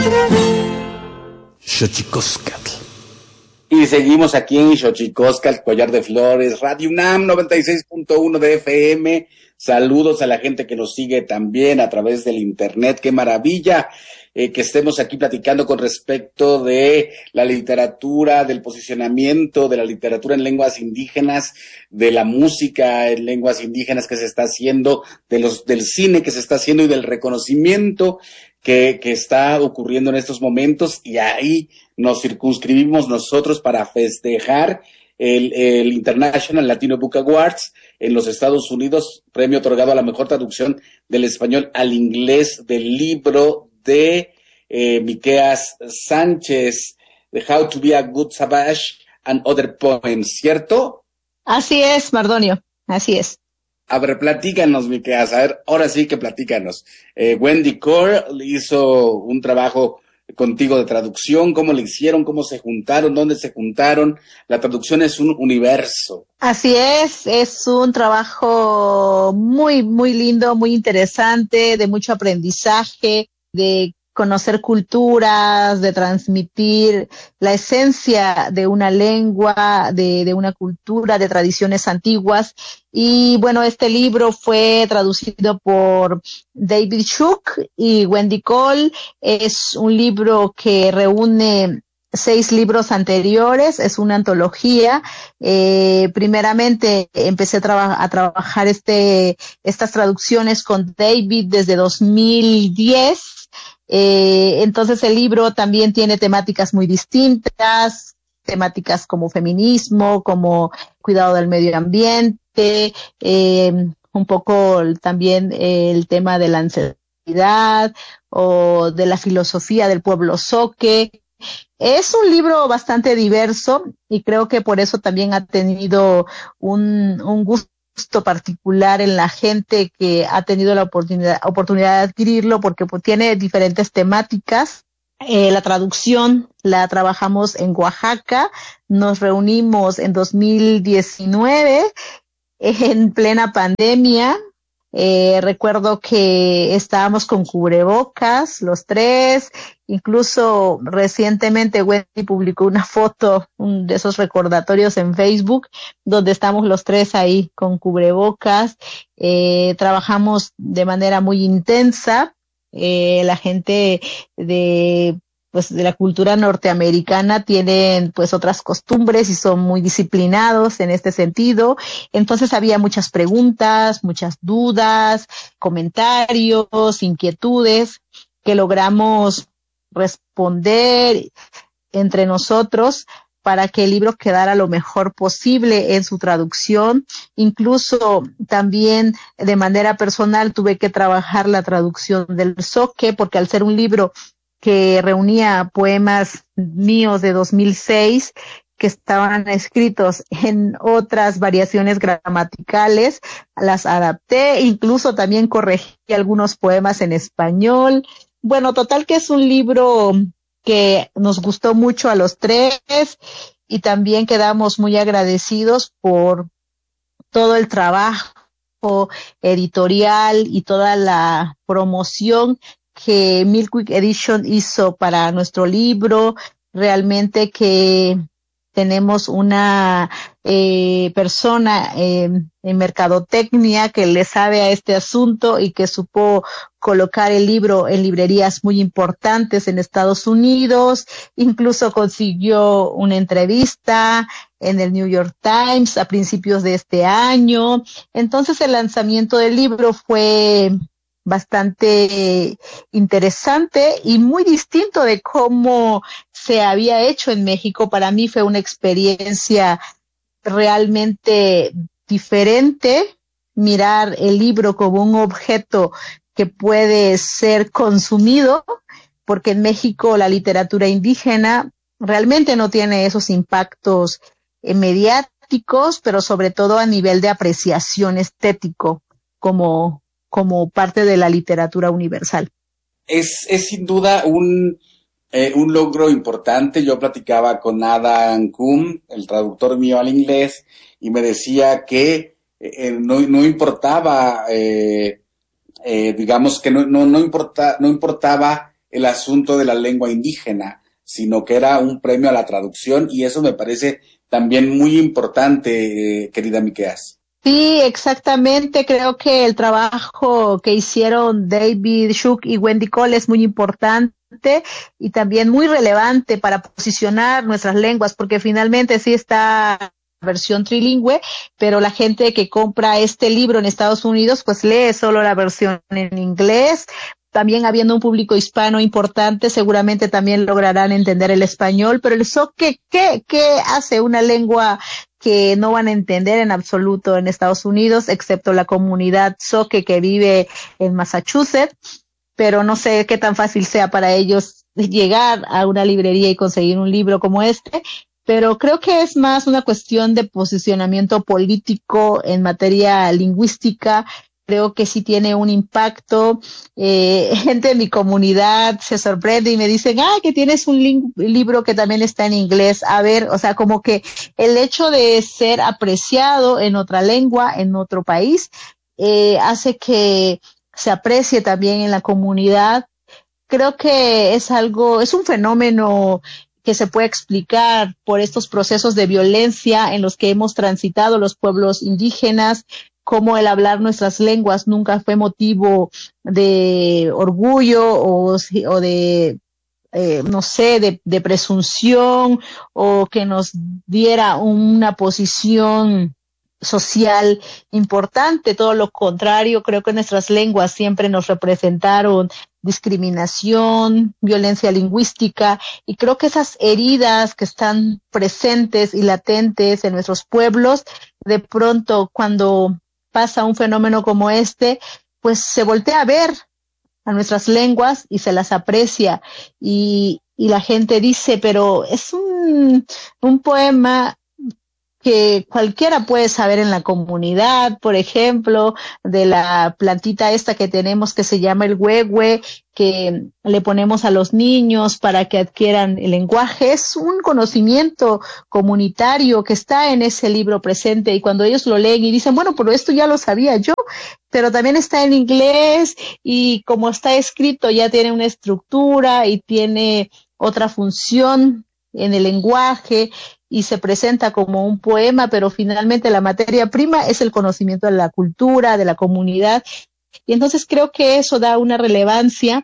Xochicóscatl. Y seguimos aquí en Xochicóscatl, Collar de Flores, Radio UNAM 96.1 de FM. Saludos a la gente que nos sigue también a través del internet. Qué maravilla que estemos aquí platicando con respecto de la literatura, del posicionamiento de la literatura en lenguas indígenas, de la música en lenguas indígenas que se está haciendo, del cine que se está haciendo y del reconocimiento que está ocurriendo en estos momentos, y ahí nos circunscribimos nosotros para festejar el International Latino Book Awards en los Estados Unidos, premio otorgado a la mejor traducción del español al inglés del libro de Miqueas Sánchez, de How to be a Good Savage and Other Poems, ¿cierto? Así es, Mardonio, así es. A ver, platícanos, Miqueas, a ver, ahora sí que platícanos. Wendy Core hizo un trabajo contigo de traducción. ¿Cómo le hicieron? ¿Cómo se juntaron? ¿Dónde se juntaron? La traducción es un universo. Así es un trabajo muy, muy lindo, muy interesante, de mucho aprendizaje, de conocer culturas, de transmitir la esencia de una lengua, de una cultura, de tradiciones antiguas. Y bueno, este libro fue traducido por David Shook y Wendy Cole. Es un libro que reúne 6 libros anteriores, es una antología. Primeramente empecé a trabajar estas traducciones con David desde 2010. Entonces el libro también tiene temáticas muy distintas, temáticas como feminismo, como cuidado del medio ambiente, un poco también el tema de la ancestralidad o de la filosofía del pueblo zoque. Es un libro bastante diverso y creo que por eso también ha tenido un gusto particular en la gente que ha tenido la oportunidad de adquirirlo, porque tiene diferentes temáticas. La traducción la trabajamos en Oaxaca, nos reunimos en 2019 en plena pandemia. Recuerdo que estábamos con cubrebocas los 3, incluso recientemente Wendy publicó una foto, de esos recordatorios en Facebook, donde estamos los 3 ahí con cubrebocas. Trabajamos de manera muy intensa. La gente de la cultura norteamericana tienen pues otras costumbres y son muy disciplinados en este sentido. Entonces había muchas preguntas, muchas dudas, comentarios, inquietudes que logramos responder entre nosotros para que el libro quedara lo mejor posible en su traducción. Incluso también de manera personal tuve que trabajar la traducción del zoque, porque al ser un libro que reunía poemas míos de 2006 que estaban escritos en otras variaciones gramaticales, las adapté, incluso también corregí algunos poemas en español. Bueno, total que es un libro que nos gustó mucho a los 3 y también quedamos muy agradecidos por todo el trabajo editorial y toda la promoción que Milkweed Edition hizo para nuestro libro. Realmente que tenemos una persona en mercadotecnia que le sabe a este asunto y que supo colocar el libro en librerías muy importantes en Estados Unidos. Incluso consiguió una entrevista en el New York Times a principios de este año. Entonces el lanzamiento del libro fue bastante interesante y muy distinto de cómo se había hecho en México. Para mí fue una experiencia realmente diferente, mirar el libro como un objeto que puede ser consumido, porque en México la literatura indígena realmente no tiene esos impactos mediáticos, pero sobre todo a nivel de apreciación estético como parte de la literatura universal. Es sin duda un logro importante. Yo platicaba con Adam Kuhn, el traductor mío al inglés, y me decía que no importaba, digamos que no importaba el asunto de la lengua indígena, sino que era un premio a la traducción, y eso me parece también muy importante, querida Miqueas. Sí, exactamente. Creo que el trabajo que hicieron David Shook y Wendy Cole es muy importante y también muy relevante para posicionar nuestras lenguas, porque finalmente sí está la versión trilingüe, pero la gente que compra este libro en Estados Unidos pues lee solo la versión en inglés. También habiendo un público hispano importante, seguramente también lograrán entender el español, pero el soque, ¿qué hace una lengua que no van a entender en absoluto en Estados Unidos, excepto la comunidad soque que vive en Massachusetts? Pero no sé qué tan fácil sea para ellos llegar a una librería y conseguir un libro como este, pero creo que es más una cuestión de posicionamiento político en materia lingüística. Creo que sí tiene un impacto. Gente de mi comunidad se sorprende y me dicen, que tienes un libro que también está en inglés. A ver, o sea, como que el hecho de ser apreciado en otra lengua, en otro país, hace que se aprecie también en la comunidad. Creo que es un fenómeno que se puede explicar por estos procesos de violencia en los que hemos transitado los pueblos indígenas, como el hablar nuestras lenguas nunca fue motivo de orgullo o de no sé, de presunción, o que nos diera una posición social importante. Todo lo contrario, creo que nuestras lenguas siempre nos representaron discriminación, violencia lingüística, y creo que esas heridas que están presentes y latentes en nuestros pueblos, de pronto cuando pasa un fenómeno como este, pues se voltea a ver a nuestras lenguas y se las aprecia, y la gente dice, pero es un poema que cualquiera puede saber en la comunidad, por ejemplo, de la plantita esta que tenemos que se llama el huehue, que le ponemos a los niños para que adquieran el lenguaje. Es un conocimiento comunitario que está en ese libro presente, y cuando ellos lo leen y dicen, bueno, pero esto ya lo sabía yo, pero también está en inglés, y como está escrito ya tiene una estructura y tiene otra función en el lenguaje, y se presenta como un poema, pero finalmente la materia prima es el conocimiento de la cultura, de la comunidad. Y entonces creo que eso da una relevancia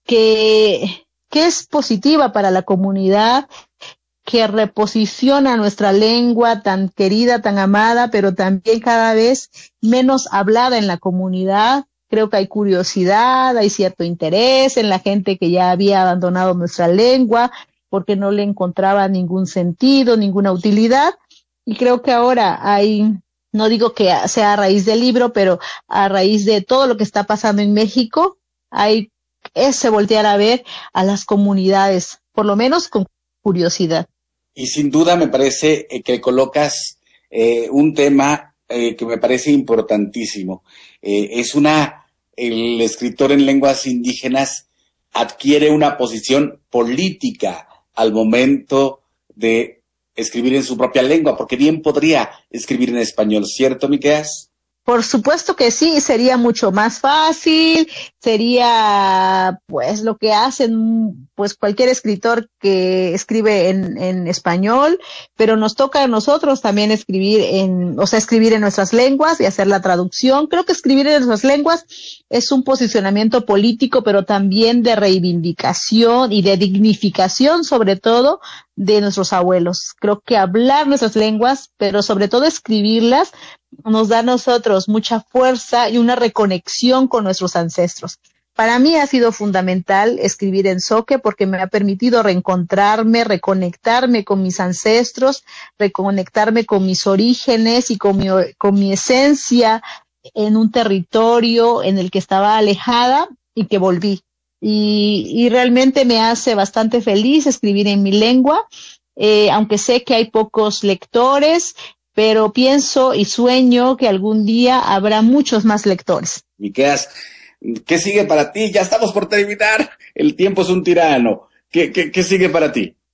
que es positiva para la comunidad, que reposiciona nuestra lengua tan querida, tan amada, pero también cada vez menos hablada en la comunidad. Creo que hay curiosidad, hay cierto interés en la gente que ya había abandonado nuestra lengua porque no le encontraba ningún sentido, ninguna utilidad. Y creo que ahora hay, no digo que sea a raíz del libro, pero a raíz de todo lo que está pasando en México, hay ese voltear a ver a las comunidades, por lo menos con curiosidad. Y sin duda me parece que colocas un tema que me parece importantísimo. El escritor en lenguas indígenas adquiere una posición política al momento de escribir en su propia lengua, porque bien podría escribir en español, ¿cierto, Miqueas? Por supuesto que sí, sería mucho más fácil, sería pues lo que hacen pues cualquier escritor que escribe en español, pero nos toca a nosotros también escribir en nuestras lenguas y hacer la traducción. Creo que escribir en nuestras lenguas es un posicionamiento político, pero también de reivindicación y de dignificación, sobre todo, de nuestros abuelos. Creo que hablar nuestras lenguas, pero sobre todo escribirlas, nos da a nosotros mucha fuerza y una reconexión con nuestros ancestros. Para mí ha sido fundamental escribir en zoque porque me ha permitido reencontrarme, reconectarme con mis ancestros, reconectarme con mis orígenes y con mi esencia en un territorio en el que estaba alejada y que volví. Y realmente me hace bastante feliz escribir en mi lengua, aunque sé que hay pocos lectores, pero pienso y sueño que algún día habrá muchos más lectores. Miqueas, ¿qué sigue para ti? Ya estamos por terminar. El tiempo es un tirano. ¿Qué sigue para ti?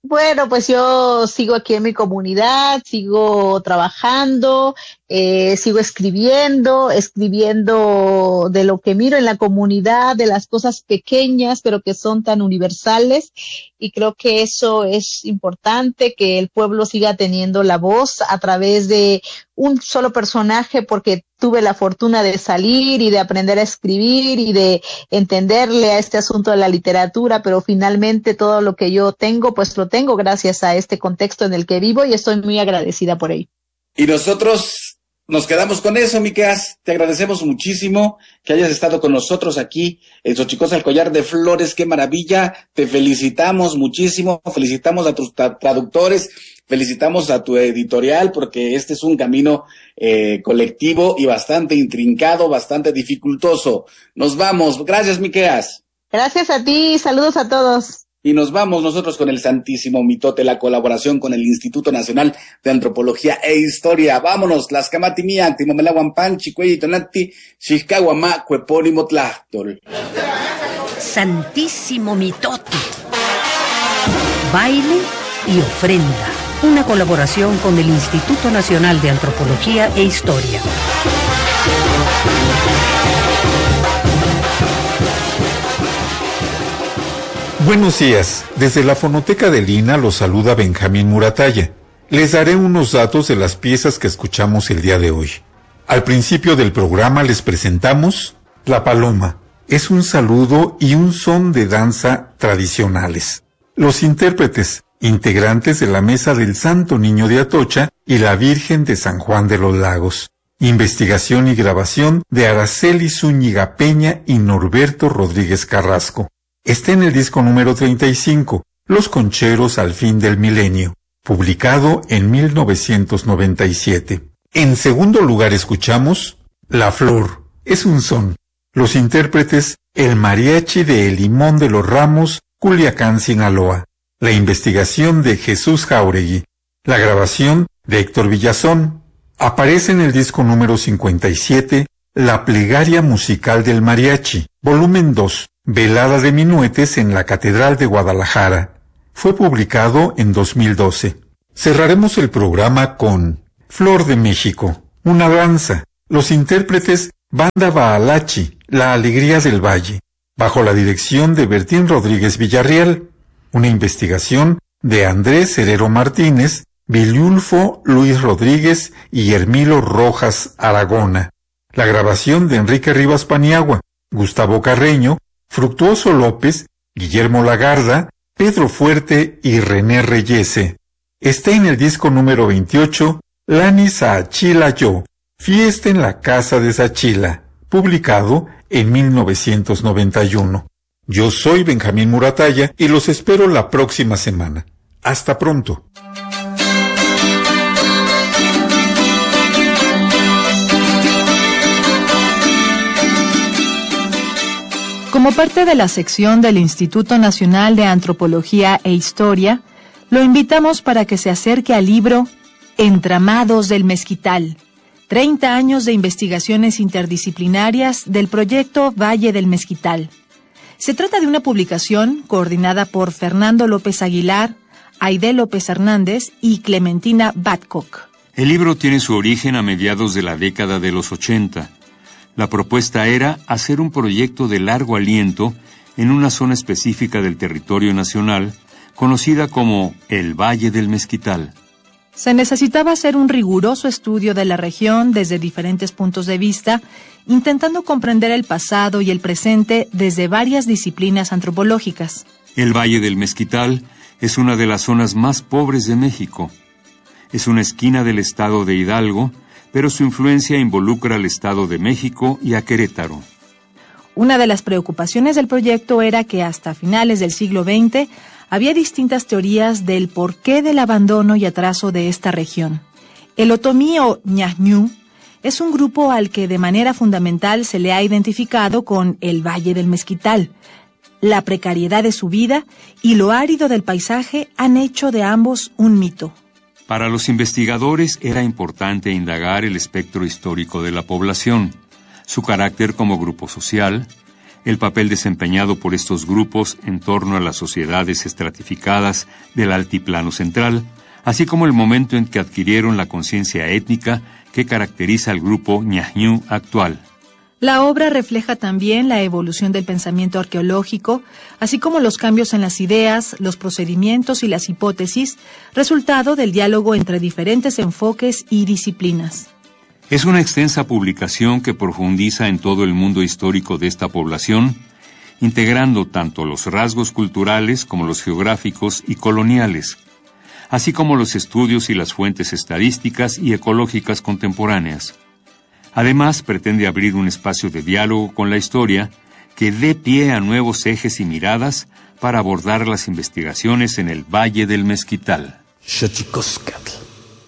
Bueno, pues yo sigo aquí en mi comunidad, sigo trabajando, sigo escribiendo de lo que miro en la comunidad, de las cosas pequeñas, pero que son tan universales. Y creo que eso es importante, que el pueblo siga teniendo la voz a través de un solo personaje, porque tuve la fortuna de salir y de aprender a escribir y de entenderle a este asunto de la literatura, pero finalmente todo lo que yo tengo, pues lo tengo gracias a este contexto en el que vivo y estoy muy agradecida por ello. Y nosotros nos quedamos con eso, Miqueas. Te agradecemos muchísimo que hayas estado con nosotros aquí en Xochicóscal, Collar de Flores. ¡Qué maravilla! Te felicitamos muchísimo, felicitamos a tus traductores, felicitamos a tu editorial, porque este es un camino colectivo y bastante intrincado, bastante dificultoso. Nos vamos. Gracias, Miqueas. Gracias a ti, saludos a todos. Y nos vamos nosotros con el Santísimo Mitote, la colaboración con el Instituto Nacional de Antropología e Historia. Vámonos, Tlaxcamati Miak, Timomelahuampan, Chicuey, Tonati, Xixcahuamá, Cuepónimo Tlachtol. Santísimo Mitote. Baile y ofrenda. Una colaboración con el Instituto Nacional de Antropología e Historia. Buenos días. Desde la Fonoteca de Lina los saluda Benjamín Muratalla. Les daré unos datos de las piezas que escuchamos el día de hoy. Al principio del programa les presentamos La Paloma. Es un saludo y un son de danza tradicionales. Los intérpretes, integrantes de la Mesa del Santo Niño de Atocha y la Virgen de San Juan de los Lagos. Investigación y grabación de Araceli Zúñiga Peña y Norberto Rodríguez Carrasco. Está en el disco número 35, Los Concheros al fin del milenio, publicado en 1997. En segundo lugar escuchamos La Flor, es un son. Los intérpretes, el Mariachi de El Limón de los Ramos, Culiacán, Sinaloa. La investigación de Jesús Jáuregui. La grabación de Héctor Villazón. Aparece en el disco número 57, La Plegaria Musical del Mariachi, volumen 2. Velada de Minuetes en la Catedral de Guadalajara. Fue publicado en 2012. Cerraremos el programa con Flor de México, una danza. Los intérpretes Banda Baalachi, La Alegría del Valle, bajo la dirección de Bertín Rodríguez Villarreal. Una investigación de Andrés Herrero Martínez, Viliulfo Luis Rodríguez y Hermilo Rojas Aragona. La grabación de Enrique Rivas Paniagua, Gustavo Carreño, Fructuoso López, Guillermo Lagarda, Pedro Fuerte y René Reyese. Está en el disco número 28, Lani Saachila Yo, Fiesta en la Casa de Saachila, publicado en 1991. Yo soy Benjamín Muratalla y los espero la próxima semana. Hasta pronto. Como parte de la sección del Instituto Nacional de Antropología e Historia, lo invitamos para que se acerque al libro Entramados del Mezquital, 30 años de investigaciones interdisciplinarias del proyecto Valle del Mezquital. Se trata de una publicación coordinada por Fernando López Aguilar, Aide López Hernández y Clementina Badcock. El libro tiene su origen a mediados de la década de los 80. La propuesta era hacer un proyecto de largo aliento en una zona específica del territorio nacional, conocida como el Valle del Mezquital. Se necesitaba hacer un riguroso estudio de la región desde diferentes puntos de vista, intentando comprender el pasado y el presente desde varias disciplinas antropológicas. El Valle del Mezquital es una de las zonas más pobres de México. Es una esquina del estado de Hidalgo, pero su influencia involucra al Estado de México y a Querétaro. Una de las preocupaciones del proyecto era que hasta finales del siglo XX había distintas teorías del porqué del abandono y atraso de esta región. El otomí o ñañú es un grupo al que de manera fundamental se le ha identificado con el Valle del Mezquital. La precariedad de su vida y lo árido del paisaje han hecho de ambos un mito. Para los investigadores era importante indagar el espectro histórico de la población, su carácter como grupo social, el papel desempeñado por estos grupos en torno a las sociedades estratificadas del Altiplano Central, así como el momento en que adquirieron la conciencia étnica que caracteriza al grupo ñañú actual. La obra refleja también la evolución del pensamiento arqueológico, así como los cambios en las ideas, los procedimientos y las hipótesis, resultado del diálogo entre diferentes enfoques y disciplinas. Es una extensa publicación que profundiza en todo el mundo histórico de esta población, integrando tanto los rasgos culturales como los geográficos y coloniales, así como los estudios y las fuentes estadísticas y ecológicas contemporáneas. Además, pretende abrir un espacio de diálogo con la historia que dé pie a nuevos ejes y miradas para abordar las investigaciones en el Valle del Mezquital. Xochicóscatl.